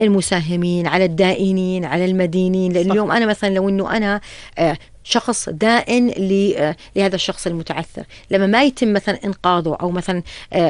المساهمين، على الدائنين، على المدينين. لأن اليوم أنا مثلا لو أنه أنا شخص دائن لهذا الشخص المتعثر، لما ما يتم مثلا إنقاذه أو مثلا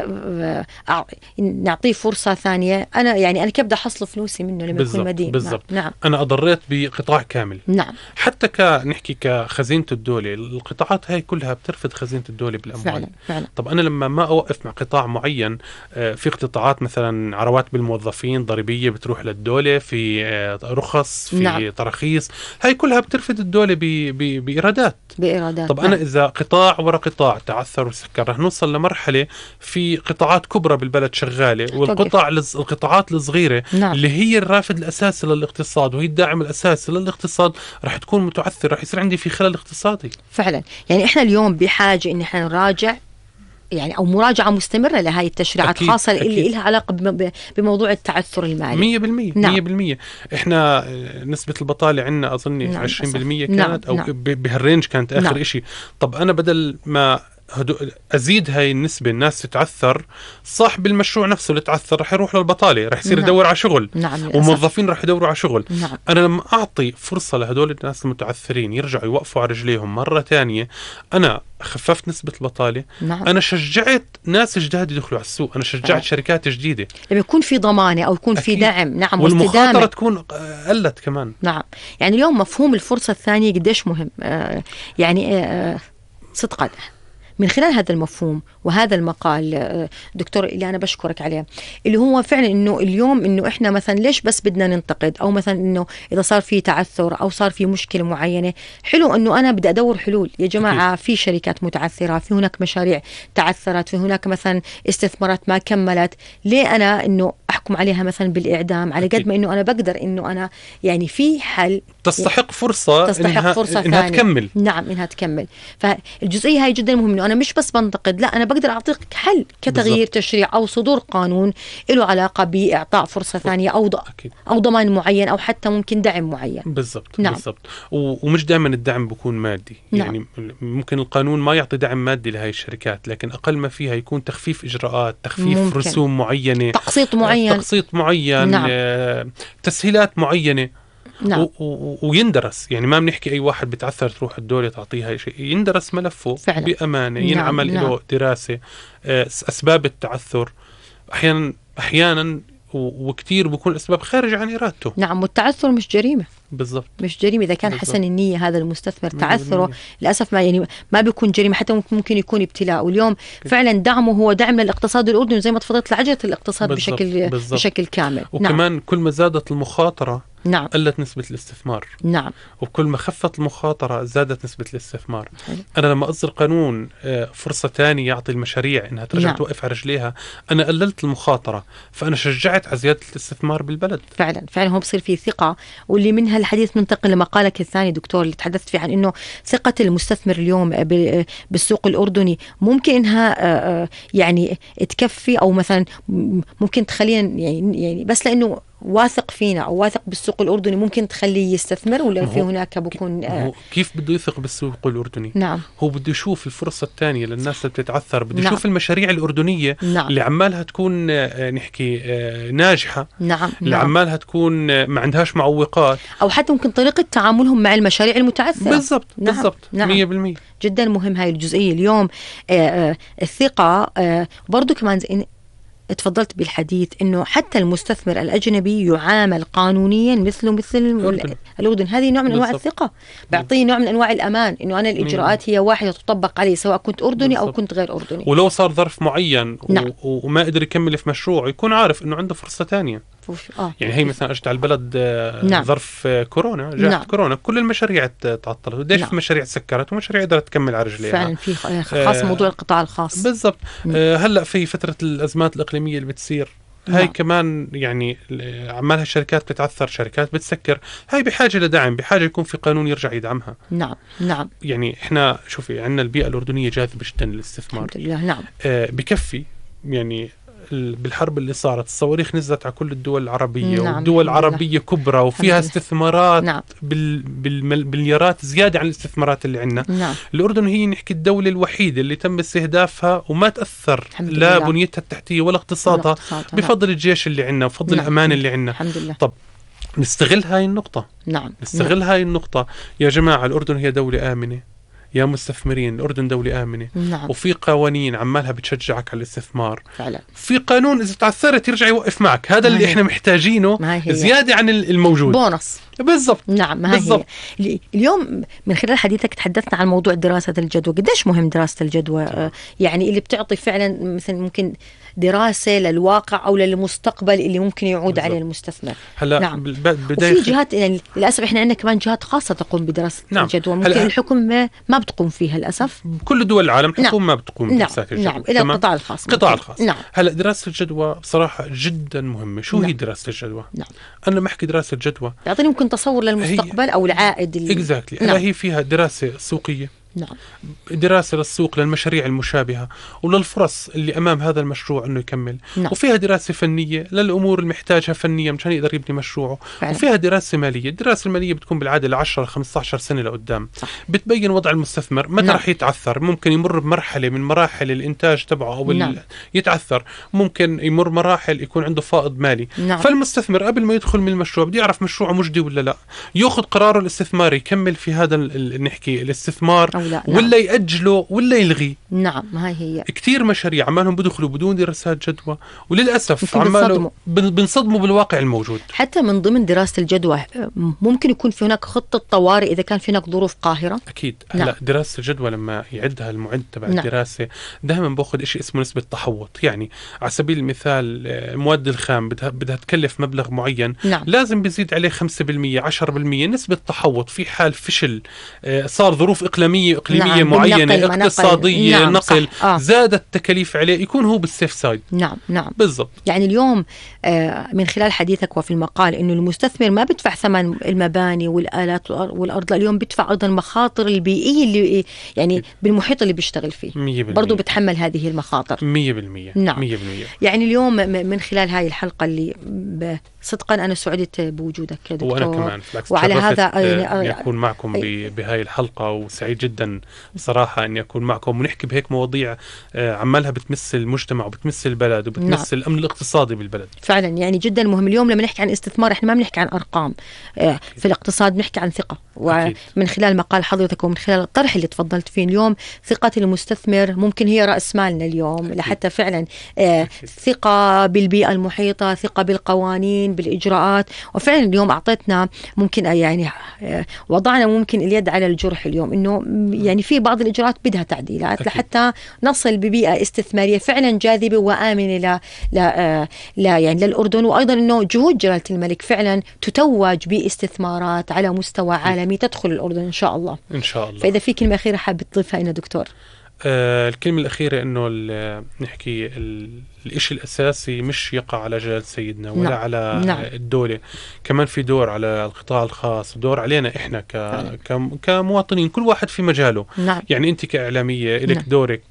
نعطيه فرصة ثانية، أنا كيف بدي أحصل فلوسي منه لما يكون مدين؟ بالضبط. نعم. أنا أضريت بقطاع كامل. نعم. حتى نحكي كخزينة الدولة، القطاعات هاي كلها بترفض خزينة الدولة بالأموال. فعلا. طب أنا لما ما أوقف مع قطاع معين، في قطاعات مثلا عروات بالموظفين ضريبية بتروح للدولة، في رخص، في نعم. تراخيص، هاي كلها بترفض الدولة بإيرادات. طب أنا إذا قطاع ورا قطاع تعثر وسكر، رح نوصل لمرحلة في قطاعات كبرى بالبلد شغالة، والقطاعات الصغيرة اللي هي الرافد الأساسي للاقتصاد وهي الداعم الأساسي للاقتصاد رح تكون متعثرة، رح يصير عندي في خلل اقتصادي. فعلا. يعني إحنا اليوم بحاجة إن إحنا نراجع، يعني أو مراجعة مستمرة لهذه التشريعات، خاصة اللي لها علاقة بموضوع التعثر المالي. 100%. نعم. 100%. إحنا نسبة البطالة عندنا أظني 20% كانت، أو بهالرينج كانت آخر إشي. طب أنا بدل ما أزيد هاي النسبة الناس تتعثر، صاحب المشروع نفسه اللي تعثر رح يروح للبطالة، رح يصير يدور على شغل. وموظفين رح يدوروا على شغل. أنا لما أعطي فرصة لهدول الناس المتعثرين يرجعوا يوقفوا على رجليهم مرة تانية، أنا خففت نسبة البطالة. أنا شجعت ناس جداد يدخلوا على السوق، أنا شجعت شركات جديدة. لما يكون في ضمانة أو يكون في دعم. نعم. والمخاطرة تكون قلت كمان. نعم. يعني اليوم مفهوم الفرصة الثانية قديش مهم. صدقا من خلال هذا المفهوم وهذا المقال دكتور اللي أنا بشكرك عليه، اللي هو فعلا إنه اليوم إنه إحنا مثلا ليش بس بدنا ننتقد، أو مثلا إنه إذا صار في تعثر أو صار في مشكلة معينة، حلو إنه أنا بدي أدور حلول. يا جماعة في شركات متعثرة، في هناك مشاريع تعثرت، في هناك مثلا استثمارات ما كملت، ليه أنا إنه أحكم عليها مثلا بالإعدام؟ على قد ما إنه أنا بقدر إنه أنا يعني في حل تستحق فرصة إنها تكمل. نعم، إنها تكمل. فالجزئية هاي جدا مهمة، إنه أنا مش بس بنتقد، لا أنا بقدر أعطيك حل كتغيير تشريع أو صدور قانون له علاقة بإعطاء فرصة ثانية أو ضمان معين، أو حتى ممكن دعم معين. بالضبط. نعم. بالضبط. ومش دائما الدعم بيكون مادي. نعم. يعني ممكن القانون ما يعطي دعم مادي لهي الشركات، لكن أقل ما فيها يكون تخفيف إجراءات، تخفيف ممكن. رسوم معينة، تقسيط معين. نعم. تسهيلات معينة. نعم. ويندرس، يعني ما بنحكي أي واحد بتعثر تروح الدولة تعطيها شيء، يندرس ملفه فعلا. بأمانة. نعم. ينعمل له دراسة أسباب التعثر، أحيانا وكتير بيكون الأسباب خارج عن إرادته. نعم. والتعثر مش جريمة. بالضبط. مش جريمة إذا كان حسن النية هذا المستثمر. تعثره للأسف ما بيكون جريمة، حتى ممكن يكون ابتلاء. واليوم فعلا دعمه هو دعم للاقتصاد الأردني، زي ما تفضلت لعجلة الاقتصاد بشكل كامل. وكمان كل ما زادت المخاطرة نعم. قلت نسبة الاستثمار. نعم. وكل ما خفت المخاطرة زادت نسبة الاستثمار. أنا لما أصدر قانون فرصة تانية يعطي المشاريع إنها ترجع نعم. توقف على رجليها، أنا قللت المخاطرة، فأنا شجعت على زيادة الاستثمار بالبلد. فعلا هو بصير فيه ثقة. واللي منها الحديث ننتقل لمقالك الثاني دكتور، اللي تحدثت فيه عن إنه ثقة المستثمر اليوم بالسوق الأردني ممكن إنها يعني تكفي، أو مثلا ممكن تخلينا يعني بس لأنه واثق فينا أو واثق بالسوق الأردني ممكن تخليه يستثمر، ولا في هناك بكون كيف بده يثق بالسوق الأردني؟ نعم. هو بده يشوف الفرصة الثانية للناس اللي بتتعثر، بده يشوف المشاريع الأردنية اللي عمالها تكون نحكي ناجحة. نعم. اللي عمالها تكون ما عندهاش معوقات، أو حتى ممكن طريقة تعاملهم مع المشاريع المتعثرة. بالضبط. بالضبط. 100%. جدا مهم هاي الجزئية اليوم. الثقة برضو كمان تفضلت بالحديث إنه حتى المستثمر الأجنبي يعامل قانونيا مثل الأردن. هذه نوع من أنواع الثقة، بعطيه نوع من أنواع الأمان، إنه أنا الإجراءات هي واحدة تطبق عليه سواء كنت أردني أو كنت غير أردني. ولو صار ظرف معين وما قدر يكمل في مشروع، يكون عارف إنه عنده فرصة تانية. يعني هي مثلا أجت على البلد ظرف كورونا، جاءت كورونا، كل المشاريع تعطلت، وديش في مشاريع سكرت ومشاريع قدرت تكمل على رجليها. فعلا في خاص موضوع القطاع الخاص. بالضبط. هلأ في فترة الأزمات الإقليمية اللي بتصير، هاي كمان يعني عمالها الشركات بتتعثر، شركات بتسكر، هاي بحاجة لدعم، بحاجة يكون في قانون يرجع يدعمها. نعم. يعني إحنا شوفي عندنا البيئة الأردنية جاذبة جدا للاستثمار. الحمد لله. نعم. بكفي يعني بالحرب اللي صارت الصواريخ نزلت على كل الدول العربية، والدول العربية كبرى وفيها استثمارات بالمليارات زيادة عن الاستثمارات اللي عندنا. الأردن هي نحكي الدولة الوحيدة اللي تم استهدافها وما تأثر لا بنيتها التحتية ولا اقتصادها بفضل الجيش اللي عندنا وبفضل الأمان اللي عندنا. طب نستغل هاي النقطة. نستغل هاي النقطة يا جماعة. الأردن هي دولة آمنة يا مستثمرين، الأردن دولة آمنة. وفي قوانين عمالها بتشجعك على الاستثمار فعلا. في قانون إذا تعثرت يرجع يوقف معك. هذا اللي إحنا محتاجينه زيادة عن الموجود، بونص. بالضبط. بالضبط. اليوم من خلال حديثك تحدثنا عن موضوع دراسة الجدوى. قديش مهم دراسة الجدوى؟ يعني اللي بتعطي فعلا مثلا ممكن دراسة للواقع أو للمستقبل اللي ممكن يعود عليه المستثمر. هلا وفي جهات يعني للأسف إحنا عندنا كمان جهات خاصة تقوم بدراسة الجدوى، ممكن الحكومة ما بتقوم فيها للأسف. كل دول العالم الحكومة ما بتقوم بدراسة الجدوى. إلى القطاع الخاص. القطاع الخاص. هلا دراسة الجدوى بصراحة جدا مهمة. شو هي دراسة الجدوى؟ أنا ما أحكي دراسة الجدوى يعطيني ممكن تصور للمستقبل أو العائد اللي هلا هي فيها دراسة سوقية، دراسة للسوق للمشاريع المشابهة وللفرص اللي أمام هذا المشروع أنه يكمل. وفيها دراسة فنية للأمور المحتاجها فنيا مشان يقدر يبني مشروعه. وفيها دراسة مالية. الدراسة المالية بتكون بالعادة 10-15 سنة لقدام. بتبين وضع المستثمر متى رح يتعثر. ممكن يمر بمرحلة من مراحل الإنتاج تبعه أو يتعثر. ممكن يمر مراحل يكون عنده فائض مالي. فالمستثمر قبل ما يدخل من المشروع بدي يعرف مشروعه مجدي ولا لا، يأخذ قراره الاستثماري، يكمل في هذا نحكي الاستثمار ولا يأجله ولا يلغي. هاي هي كتير مشاريع عمالهم بدخلوا بدون دراسات جدوى، وللأسف عمالهم بنصدموا بالواقع الموجود. حتى من ضمن دراسة الجدوى ممكن يكون في هناك خطة طوارئ إذا كان في هناك ظروف قاهرة. أكيد. لا دراسة الجدوى لما يعدها المعد تبع الدراسة دائما باخذ إشي اسمه نسبة تحوط. يعني على سبيل المثال المواد الخام بدها تكلف مبلغ معين، لازم بيزيد عليه 5% 10% نسبة تحوط في حال فشل، صار ظروف إقليمية معينة اقتصادية نقل زادت التكاليف عليه، يكون هو بالسيف سايد. بالضبط. يعني اليوم من خلال حديثك وفي المقال إنه المستثمر ما بدفع ثمن المباني والآلات والأرض، اليوم بدفع أيضا المخاطر البيئية اللي يعني بالمحيط اللي بيشتغل فيه برضو بتحمل هذه المخاطر 100%. 100%. يعني اليوم من خلال هاي الحلقة اللي صدقا أنا سعدت بوجودك يا دكتور. وأنا كمان وعلى هذا أني أكون معكم بهاي الحلقة، وسعيد جدا صراحة أني أكون معكم ونحكي بهيك مواضيع عمالها بتمثل المجتمع وبتمثل البلد وبتمثل الأمن الاقتصادي بالبلد. فعلا يعني جدا مهم. اليوم لما نحكي عن استثمار احنا ما بنحكي عن أرقام في الاقتصاد، بنحكي عن ثقة. ومن خلال مقال حضرتك ومن خلال الطرح اللي تفضلت فيه اليوم، ثقة المستثمر ممكن هي رأس مالنا اليوم لحتى فعلا ثقة بالبيئة المحيطة، ثقة بالقوانين بالإجراءات. وفعلا اليوم أعطيتنا ممكن يعني وضعنا ممكن اليد على الجرح اليوم، إنه يعني في بعض الإجراءات بدها تعديلات لحتى نصل ببيئة استثمارية فعلا جاذبة وآمنة يعني للأردن. وأيضا إنه جهود جلالة الملك فعلا تتوج باستثمارات على مستوى عالمي تدخل الأردن إن شاء الله. إن شاء الله. فإذا في كلمة أخيرة حابة تضيفها لنا دكتور؟ الكلمة الأخيرة إنه نحكي الإشي الأساسي مش يقع على جلالة سيدنا ولا على الدولة، كمان في دور على القطاع الخاص، دور علينا إحنا كمواطنين كل واحد في مجاله. يعني أنت كإعلامية لك دورك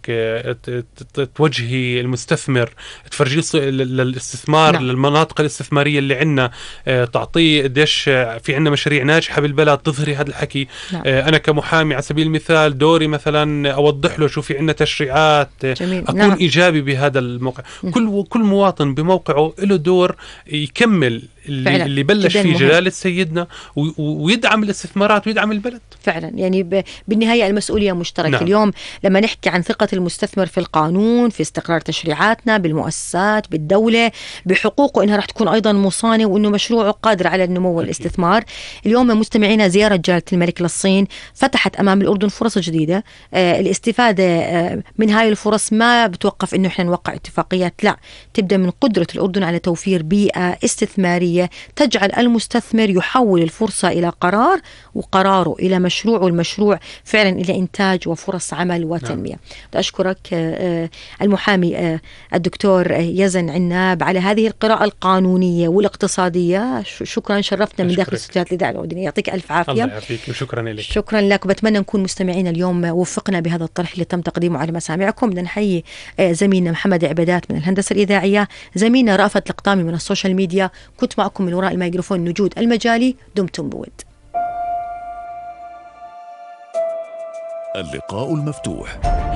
توجهي المستثمر، تفرجيه للاستثمار للمناطق الاستثمارية اللي عنا، تعطيه قديش في عنا مشاريع ناجحة بالبلد، تظهري هذا الحكي. أنا كمحامي على سبيل المثال دوري مثلا أوضح له شو في عنا تشريعات، أكون إيجابي بهذا الموقع. كل مواطن بموقعه له دور يكمل اللي بلش فيه جلالة سيدنا ويدعم الاستثمارات ويدعم البلد. فعلا يعني بالنهاية المسؤولية مشتركة. اليوم لما نحكي عن ثقة المستثمر في القانون، في استقرار تشريعاتنا بالمؤسسات بالدولة، بحقوقه إنها رح تكون أيضا مصانة وإنه مشروعه قادر على النمو والاستثمار. اليوم مستمعينا زيارة جلالة الملك للصين فتحت أمام الأردن فرص جديدة. الاستفادة من هاي الفرص ما بتوقف إنه إحنا نوقع اتفاقيات، لا، تبدأ من قدرة الأردن على توفير بيئة استثمارية العملية تجعل المستثمر يحول الفرصة إلى قرار، وقراره إلى مشروع، والمشروع فعلا إلى إنتاج وفرص عمل وتنمية. أشكرك المحامي الدكتور يزن عناب على هذه القراءة القانونية والاقتصادية. شكرا، شرفتنا من داخل استوديوهات الإذاعة الأردنية. يعطيك ألف عافية. الله يعافيك وشكرا لك. شكرا لك، وبتمنى نكون مستمعين اليوم وفقنا بهذا الطرح اللي تم تقديمه على مسامعكم. بدنا نحيي زميلنا محمد عبادات من الهندسة الإذاعية، زميلنا رأفت القطامي من السوشيال ميديا. كنت معكم من وراء الميكروفون نجود المجالي. دمتم بود. اللقاء المفتوح.